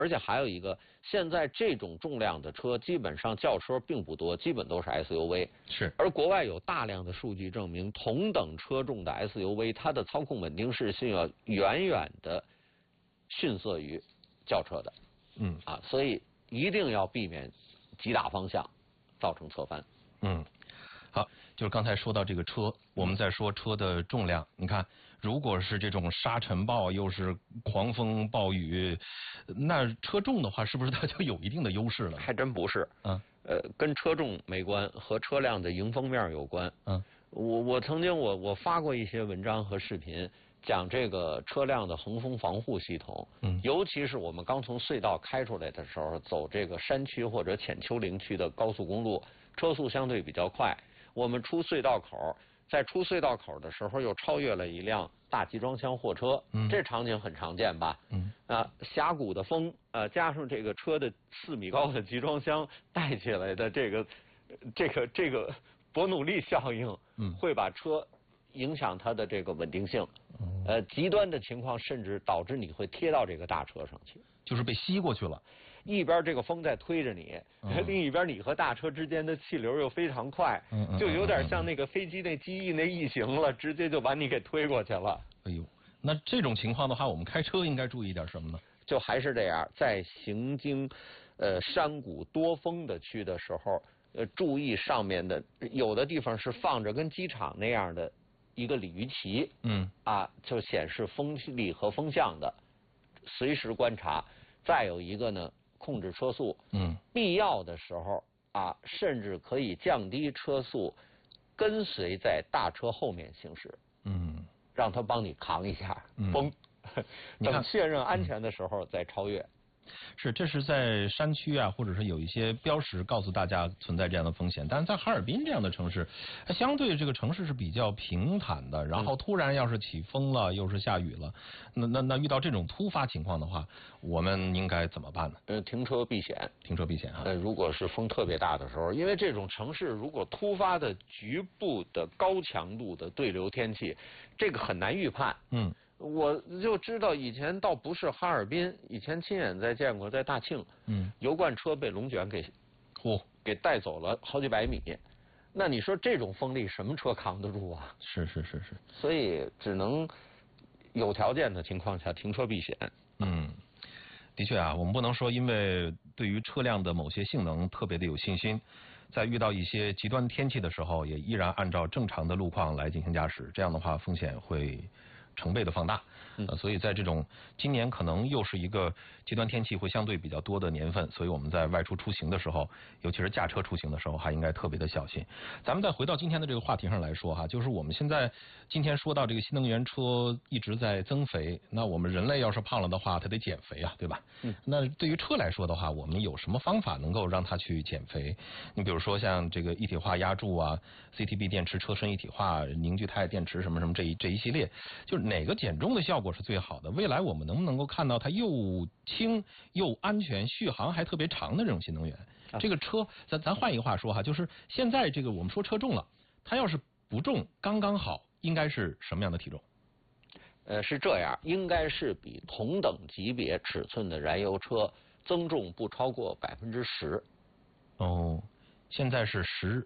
而且还有一个，现在这种重量的车基本上轿车并不多，基本都是 SUV。 是。 而国外有大量的数据证明，同等车重的 SUV， 它的操控稳定性要远远的逊色于轿车的。所以一定要避免急打方向造成侧翻。 好，就是刚才说到这个车，我们在说车的重量。你看，如果是这种沙尘暴又是狂风暴雨，那车重的话，是不是它就有一定的优势了？ 还真不是。跟车重没关，和车辆的迎风面有关。我曾经我发过一些文章和视频，讲这个车辆的横风防护系统。尤其是我们刚从隧道开出来的时候，走这个山区或者浅丘陵区的高速公路，车速相对比较快。我们出隧道口，在出隧道口的时候又超越了一辆大集装箱货车。这场景很常见吧？峡谷的风，加上这个车的4米高的集装箱带起来的这个伯努利效应，会把车影响它的这个稳定性。极端的情况甚至导致你会贴到这个大车上去， 就是被吸过去了。 一边这个风在推着你，另一边你和大车之间的气流又非常快，就有点像那个飞机那机翼那异形了，直接就把你给推过去了。 哎呦，那这种情况的话，我们开车应该注意点什么呢？ 就还是这样，在行经山谷多风的区的时候，注意上面的有的地方是放着跟机场那样的一个鲤鱼旗，就显示风力和风向的，随时观察。再有一个呢，控制车速，必要的时候甚至可以降低车速，跟随在大车后面行驶，让他帮你扛一下，等确认安全的时候再超越。 是，这是在山区或者是有一些标识告诉大家存在这样的风险。但是在哈尔滨这样的城市，相对这个城市是比较平坦的，然后突然要是起风了，又是下雨了，那遇到这种突发情况的话，我们应该怎么办呢？ 停车避险。 停车避险如果是风特别大的时候，因为这种城市如果突发的局部的高强度的对流天气，这个很难预判。我就知道以前倒不是哈尔滨，以前亲眼在见过，在大庆，油罐车被龙卷给带走了好几百米。那你说这种风力什么车扛得住啊？ 是。 所以只能有条件的情况下停车避险。 的确我们不能说因为对于车辆的某些性能特别的有信心，在遇到一些极端天气的时候，也依然按照正常的路况来进行驾驶，这样的话风险会成倍的放大。所以在这种今年可能又是一个极端天气会相对比较多的年份，所以我们在外出出行的时候，尤其是驾车出行的时候，还应该特别的小心。咱们再回到今天的这个话题上来说就是我们现在今天说到这个新能源车一直在增肥，那我们人类要是胖了的话，它得减肥对吧？那对于车来说的话，我们有什么方法能够让它去减肥？你比如说像这个一体化压铸CTB 电池车身一体化、凝聚态电池什么这一系列，就是哪个减重的效果是最好的？未来我们能不能够看到它又轻又安全、续航还特别长的这种新能源？这个车咱换一个话说就是现在这个我们说车重了，它要是不重刚刚好，应该是什么样的体重？ 是这样，应该是比同等级别尺寸的燃油车增重不超过10%。 现在是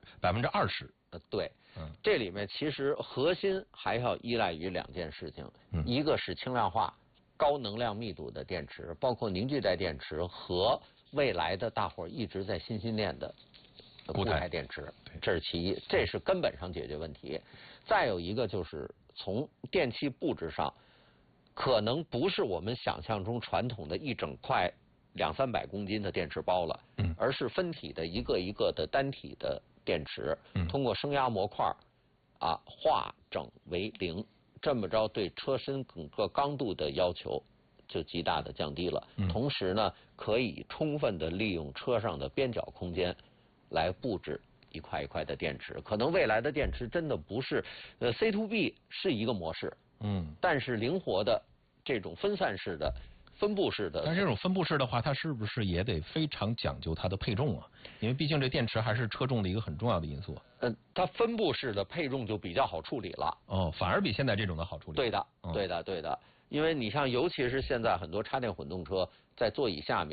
20%。 对，这里面其实核心还要依赖于2件事情，一个是轻量化、高能量密度的电池，包括凝聚态电池和未来的大伙一直在心心念的固态电池，这是其一，这是根本上解决问题。再有一个就是从电器布置上，可能不是我们想象中传统的一整块200-300公斤的电池包了，而是分体的一个一个的单体的电池，通过升压模块化整为零，这么着对车身整个刚度的要求就极大的降低了。同时呢，可以充分的利用车上的边角空间来布置一块一块的电池。可能未来的电池真的不是C to B 是一个模式，但是灵活的这种分散式的分布式的， 但是这种分布式的话，它是不是也得非常讲究它的配重啊？因为毕竟这电池还是车重的一个很重要的因素。 它分布式的配重就比较好处理了。 反而比现在这种的好处理。 对的。因为你像尤其是现在很多插电混动车在座椅下面